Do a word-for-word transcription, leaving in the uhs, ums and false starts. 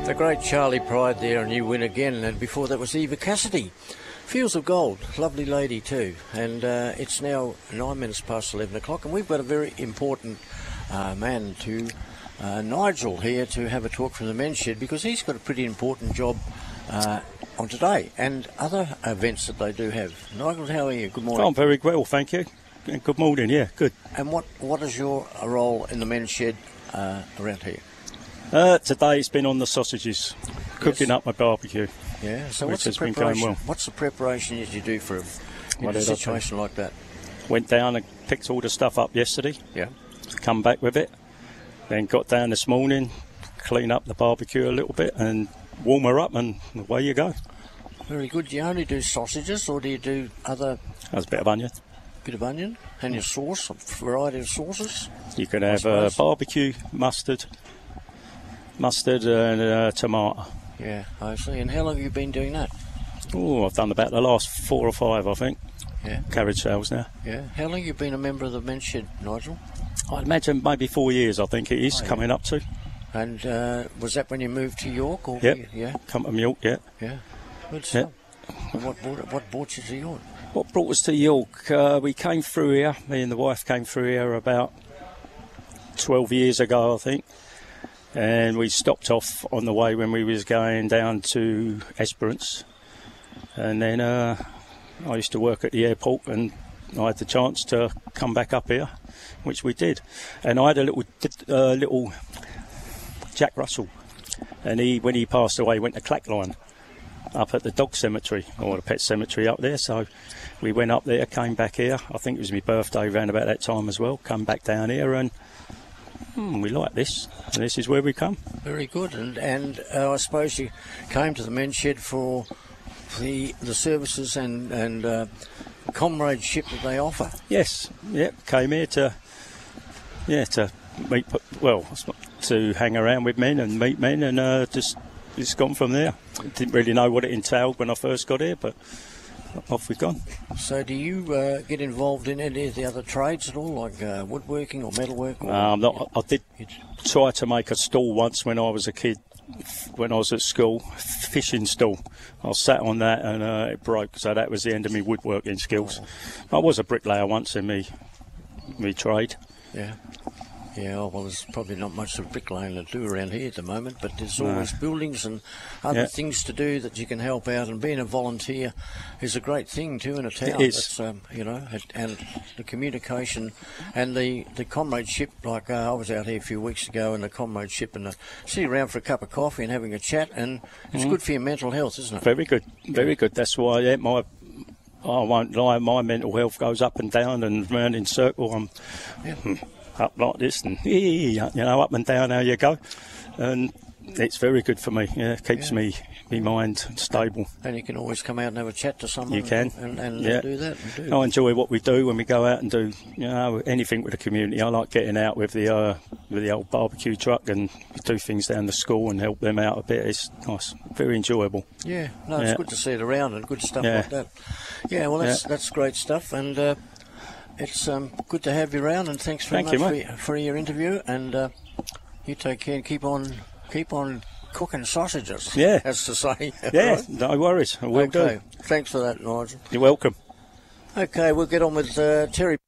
The great Charlie Pride there, and you win again. And before that was Eva Cassidy. Fields of Gold, lovely lady too. And uh, it's now nine minutes past eleven o'clock, and we've got a very important uh, man to uh, Nigel here to have a talk from the men's shed, because he's got a pretty important job uh, on today and other events that they do have. Nigel, how are you? Good morning. Oh, I'm very well, thank you. Good morning, yeah, good. And what, what is your role in the men's shed uh, around here? Uh, today it's been on the sausages, cooking Yes. up my barbecue. Yeah, so which what's the has been preparation? going well. What's the preparation that you do for a, in What a did I do? situation like that? Went down and picked all the stuff up yesterday, Yeah. come back with it, then got down this morning, clean up the barbecue a little bit and warm her up, and away you go. Very good. Do you only do sausages, or do you do other That's a bit of onion. bit of onion and your sauce, a variety of sauces? You can have uh, suppose. barbecue, mustard, mustard and uh, tomato. Yeah, I see. And how long have you been doing that? Oh, I've done about the last four or five, I think, Yeah, carriage sales now. yeah. How long have you been a member of the men's shed, Nigel? I'd imagine maybe four years, I think it is, Oh, yeah. coming up to. And uh, was that when you moved to York? Or Yep. were you- Yeah, Come to Milk, yeah. yeah. Good stuff. And what brought, what brought you to York? What brought us to York? Uh, we came through here, me and the wife came through here about twelve years ago, I think. And we stopped off on the way when we was going down to Esperance. And then uh, I used to work at the airport, and I had the chance to come back up here, which we did. And I had a little, uh, little Jack Russell. And he, when he passed away, went to Clackline up at the dog cemetery, or the pet cemetery up there. So we went up there, came back here. I think it was my birthday around about that time as well. Come back down here, and hmm, we like this. And this is where we come. Very good. And and uh, I suppose you came to the men's shed for the the services and and uh, comradeship that they offer. Yes, yep. Came here to, yeah, to meet. Well, to hang around with men and meet men, and uh, just it's gone from there. Didn't really know what it entailed when I first got here, but off we've gone. So do you uh, get involved in any of the other trades at all, like uh, woodworking or metalwork? Or Um, not, I did try to make a stall once when I was a kid, when I was at school, fishing stall. I sat on that and uh, it broke, so that was the end of my woodworking skills. I was a bricklayer once in me, me trade. Yeah. Yeah, oh, well, there's probably not much of bricklaying to do around here at the moment, but there's No. always buildings and other Yeah. things to do that you can help out, and being a volunteer is a great thing too in a town. is. That's, um, you know, and- and the communication and the, the comradeship, like uh, I was out here a few weeks ago, and the comradeship and the sitting around for a cup of coffee and having a chat, and it's Mm. good for your mental health, isn't it? Very good, very good. That's why, yeah, my, I won't lie, my mental health goes up and down and round in circle. I'm Yeah. hmm, up like this and, you know, up and down how you go. And it's very good for me. Yeah, it keeps Yeah. me, me mind stable. And you can always come out and have a chat to someone. You can. And, and Yeah. do that. And do. I enjoy what we do when we go out and do, you know, anything with the community. I like getting out with the uh, with the old barbecue truck and do things down the school and help them out a bit. It's nice, very enjoyable. Yeah, no, it's Yeah. good to see it around and good stuff Yeah. like that. Yeah, well, that's Yeah. that's great stuff, and uh, it's um, good to have you around. And thanks very Thank you, much mate. for, your, for your interview. And uh, you take care and keep on keep on cooking sausages. Yeah. as to say. Yeah, Right? no worries. I will Okay. do. Thanks for that, Nigel. You're welcome. Okay, we'll get on with uh, Terry.